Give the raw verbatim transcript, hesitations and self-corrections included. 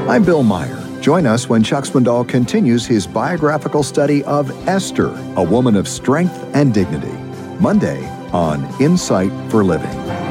I'm Bill Meyer. Join us when Chuck Swindoll continues his biographical study of Esther, a woman of strength and dignity. Monday on Insight for Living.